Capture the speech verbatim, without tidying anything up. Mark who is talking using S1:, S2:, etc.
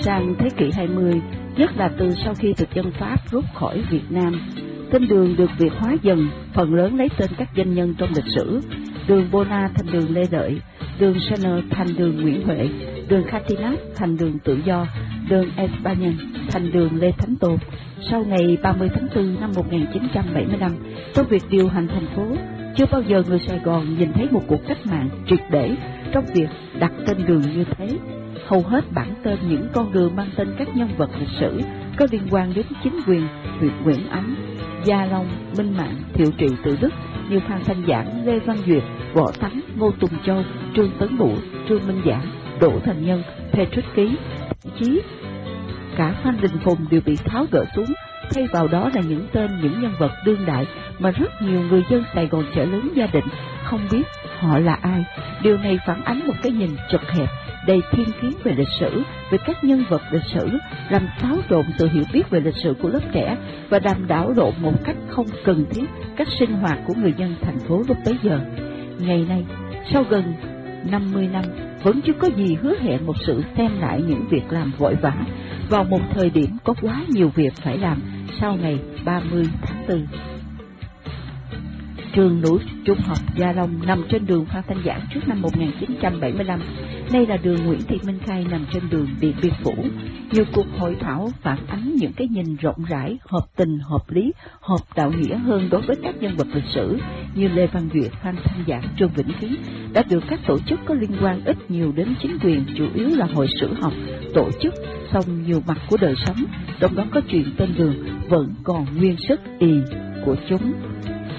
S1: sang thế kỷ hai mươi, nhất là từ sau khi thực dân Pháp rút khỏi Việt Nam, tên đường được Việt hóa dần, phần lớn lấy tên các danh nhân trong lịch sử. Đường Bona thành đường Lê Lợi, đường Senner thành đường Nguyễn Huệ, đường Catinat thành đường Tự Do, đường Espagnan thành đường Lê Thánh Tôn. Sau ngày ba mươi tháng tư năm một nghìn chín trăm bảy mươi lăm, trong việc điều hành thành phố, chưa bao giờ người Sài Gòn nhìn thấy một cuộc cách mạng triệt để trong việc đặt tên đường như thế. Hầu hết bản tên những con đường mang tên các nhân vật lịch sử có liên quan đến chính quyền huyện Nguyễn Ánh, Gia Long, Minh Mạng, Thiệu Trị Tự Đức như Phan Thanh Giảng, Lê Văn Duyệt, Võ Tánh, Ngô Tùng Châu, Trương Tấn Bửu, Trương Minh Giảng, Đỗ Thành Nhân, Petrus Ký. Thậm chí cả Phan Đình Phùng đều bị tháo gỡ xuống, thay vào đó là những tên những nhân vật đương đại mà rất nhiều người dân Sài Gòn chợ lớn Gia Định không biết họ là ai. Điều này phản ánh một cái nhìn chật hẹp, đầy thiên kiến về lịch sử, về các nhân vật lịch sử, làm xáo trộn sự hiểu biết về lịch sử của lớp trẻ và làm đảo lộn một cách không cần thiết các sinh hoạt của người dân thành phố lúc bấy giờ. Ngày nay, sau gần năm mươi năm, vẫn chưa có gì hứa hẹn một sự xem lại những việc làm vội vã vào một thời điểm có quá nhiều việc phải làm sau ngày ba mươi tháng tư. Trường Nữ Trung học Gia Long nằm trên đường Phan Thanh Giảng trước năm một nghìn chín trăm bảy mươi lăm. Nay là đường Nguyễn Thị Minh Khai nằm trên đường Điện Biên Phủ. Nhiều cuộc hội thảo phản ánh những cái nhìn rộng rãi, hợp tình, hợp lý, hợp đạo nghĩa hơn đối với các nhân vật lịch sử như Lê Văn Duyệt, Phan Thanh Giảng, Trương Vĩnh Ký đã được các tổ chức có liên quan ít nhiều đến chính quyền, chủ yếu là hội sử học, tổ chức, song nhiều mặt của đời sống, trong đó có chuyện tên đường vẫn còn nguyên sức ì của chúng.